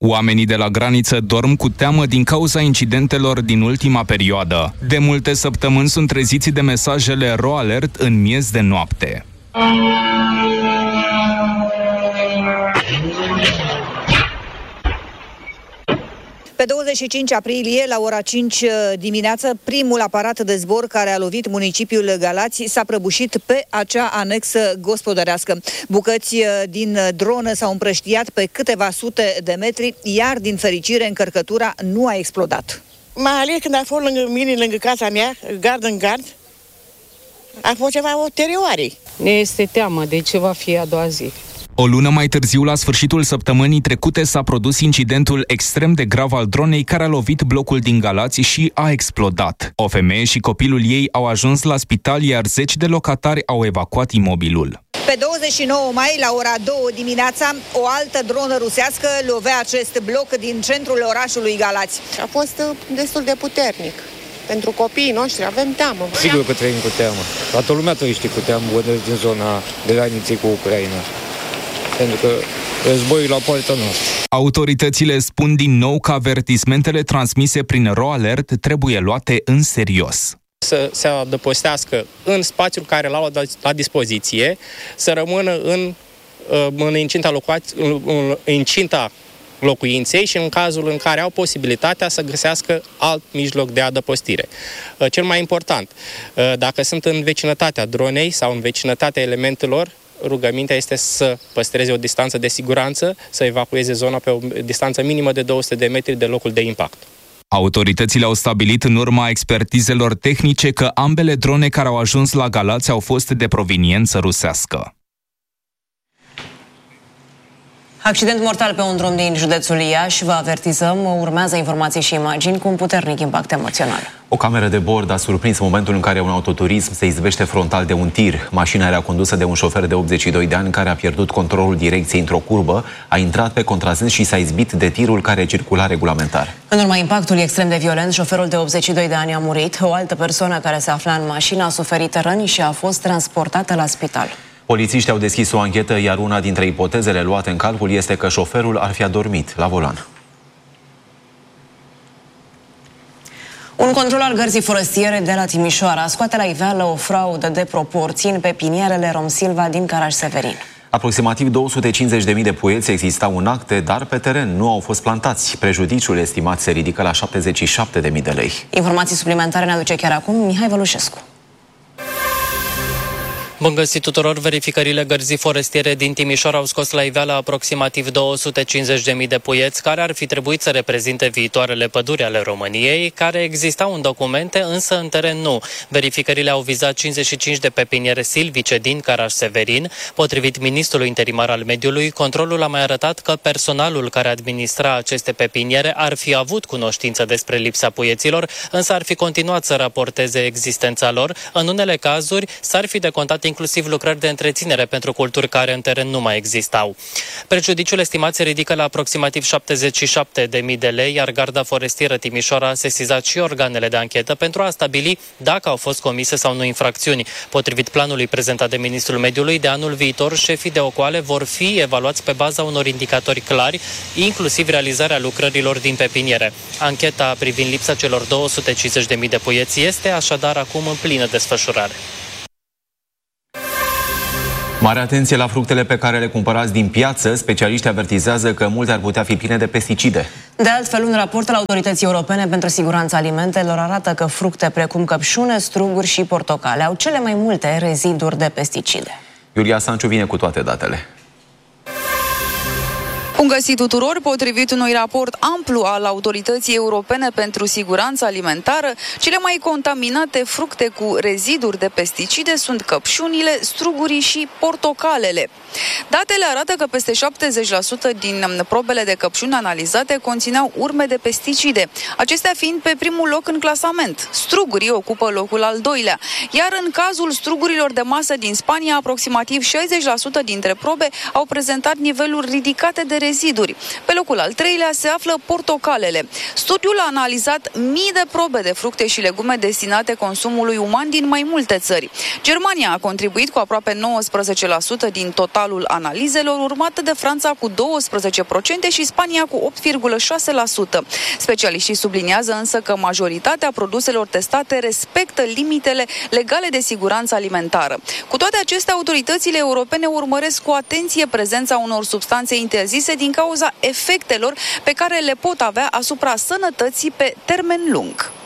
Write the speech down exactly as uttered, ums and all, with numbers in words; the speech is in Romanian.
Oamenii de la graniță dorm cu teamă din cauza incidentelor din ultima perioadă. De multe săptămâni sunt treziți de mesajele RO Alert în miez de noapte. Pe douăzeci și cinci aprilie, la ora cinci dimineață, primul aparat de zbor care a lovit municipiul Galați s-a prăbușit pe acea anexă gospodărească. Bucăți din dronă s-au împrăștiat pe câteva sute de metri, iar din fericire încărcătura nu a explodat. Mai ales când a fost lângă mine, lângă casa mea, gard în gard, a fost ceva o terioare. Ne este teamă de ce va fi a doua zi. O lună mai târziu, la sfârșitul săptămânii trecute, s-a produs incidentul extrem de grav al dronei care a lovit blocul din Galați și a explodat. O femeie și copilul ei au ajuns la spital, iar zeci de locatari au evacuat imobilul. Pe douăzeci și nouă mai, la ora două dimineața, o altă dronă rusească lovea acest bloc din centrul orașului Galați. A fost destul de puternic. Pentru copiii noștri avem teamă. Sigur că trăim cu teamă. Toată lumea trăiește cu teamă din zona graniței cu Ucraina. Pentru că războiul la poartă noastră. Autoritățile spun din nou că avertismentele transmise prin RO Alert trebuie luate în serios. Să se adăpostească în spațiul care l-au la dispoziție, să rămână în, în incinta, locuați, în incinta locuinței și în cazul în care au posibilitatea să găsească alt mijloc de adăpostire. Cel mai important, dacă sunt în vecinătatea dronei sau în vecinătatea elementelor, rugămintea este să păstreze o distanță de siguranță, să evacueze zona pe o distanță minimă de două sute de metri de locul de impact. Autoritățile au stabilit în urma expertizelor tehnice că ambele drone care au ajuns la Galați au fost de proveniență rusească. Accident mortal pe un drum din județul Iași, vă avertizăm, urmează informații și imagini cu un puternic impact emoțional. O cameră de bord a surprins momentul în care un autoturism se izbește frontal de un tir. Mașina era condusă de un șofer de optzeci și doi de ani care a pierdut controlul direcției într-o curbă, a intrat pe contrasens și s-a izbit de tirul care circula regulamentar. În urma impactului extrem de violent, șoferul de optzeci și doi de ani a murit. O altă persoană care se afla în mașină a suferit răni și a fost transportată la spital. Polițiștii au deschis o anchetă, iar una dintre ipotezele luate în calcul este că șoferul ar fi adormit la volan. Un control al Gărzii Forestiere de la Timișoara scoate la iveală o fraudă de proporții în pepinierele Romsilva din Caraș-Severin. Aproximativ două sute cincizeci de mii de puieți existau în acte, dar pe teren nu au fost plantați. Prejudiciul estimat se ridică la șaptezeci și șapte de mii de lei. Informații suplimentare ne aduce chiar acum Mihai Vălușescu. Bun găsit tuturor! Verificările Gărzii Forestiere din Timișoara au scos la iveală aproximativ două sute cincizeci de mii de puieți care ar fi trebuit să reprezinte viitoarele păduri ale României, care existau în documente, însă în teren nu. Verificările au vizat cincizeci și cinci de pepiniere silvice din Caraș-Severin. Potrivit ministrului interimar al mediului, controlul a mai arătat că personalul care administra aceste pepiniere ar fi avut cunoștință despre lipsa puieților, însă ar fi continuat să raporteze existența lor. În unele cazuri s-ar fi decontat inclusiv lucrări de întreținere pentru culturi care în teren nu mai existau. Prejudiciul estimat se ridică la aproximativ șaptezeci și șapte de mii de lei, iar Garda Forestieră Timișoara a sesizat și organele de anchetă pentru a stabili dacă au fost comise sau nu infracțiuni. Potrivit planului prezentat de Ministrul Mediului, de anul viitor, șefii de ocoale vor fi evaluați pe baza unor indicatori clari, inclusiv realizarea lucrărilor din pepiniere. Ancheta privind lipsa celor două sute cincizeci de mii de puieți este așadar acum în plină desfășurare. Mare atenție la fructele pe care le cumpărați din piață. Specialiștii avertizează că multe ar putea fi pline de pesticide. De altfel, un raport al Autorității Europene pentru Siguranța Alimentelor arată că fructe precum căpșune, struguri și portocale au cele mai multe reziduri de pesticide. Iulia Sanciu vine cu toate datele. Bun găsit tuturor! Potrivit unui raport amplu al Autorității Europene pentru Siguranța Alimentară, cele mai contaminate fructe cu reziduri de pesticide sunt căpșunile, strugurii și portocalele. Datele arată că peste șaptezeci la sută din probele de căpșuni analizate conțineau urme de pesticide, acestea fiind pe primul loc în clasament. Strugurii ocupă locul al doilea, iar în cazul strugurilor de masă din Spania, aproximativ șaizeci la sută dintre probe au prezentat niveluri ridicate de reziduri reziduri. Pe locul al treilea se află portocalele. Studiul a analizat mii de probe de fructe și legume destinate consumului uman din mai multe țări. Germania a contribuit cu aproape nouăsprezece la sută din totalul analizelor, urmată de Franța cu douăsprezece la sută și Spania cu opt virgulă șase la sută. Specialiștii subliniază însă că majoritatea produselor testate respectă limitele legale de siguranță alimentară. Cu toate acestea, autoritățile europene urmăresc cu atenție prezența unor substanțe interzise din cauza efectelor pe care le pot avea asupra sănătății pe termen lung.